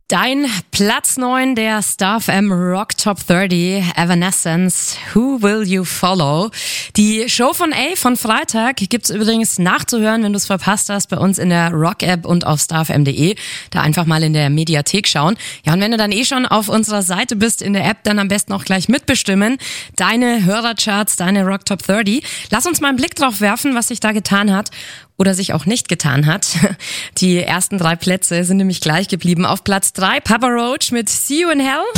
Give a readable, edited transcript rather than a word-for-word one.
Dein Platz 9 der Star FM Rock Top 30, Evanescence, Who Will You Follow? Die Show von A von Freitag gibt's übrigens nachzuhören, wenn du es verpasst hast, bei uns in der Rock-App und auf starfm.de. Da einfach mal in der Mediathek schauen. Ja, und wenn du dann schon auf unserer Seite bist in der App, dann am besten auch gleich mitbestimmen. Deine Hörercharts, deine Rock Top 30. Lass uns mal einen Blick drauf werfen, was sich da getan hat. Oder sich auch nicht getan hat. Die ersten 3 Plätze sind nämlich gleich geblieben. Auf Platz 3 Papa Roach mit See You in Hell.